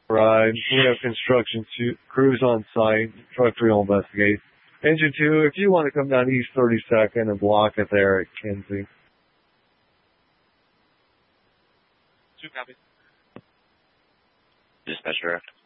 ride. We have construction crews on site. Truck 3 will investigate. Engine 2, if you want to come down East 32nd and block it there at Kinsey. 2 copy. Dispatch direct.